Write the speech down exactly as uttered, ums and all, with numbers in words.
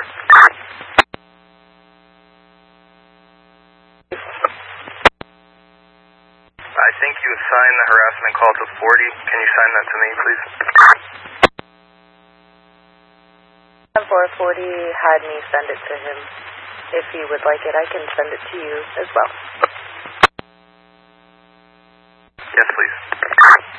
I think you assigned the harassment call to forty. Can you sign that to me, please? four forty had me send it to him. If you would like it, I can send it to you as well. Yes, please.